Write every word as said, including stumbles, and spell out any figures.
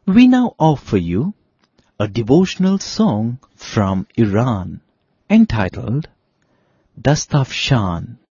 We now offer you a devotional song from Iran entitled Dastafshan.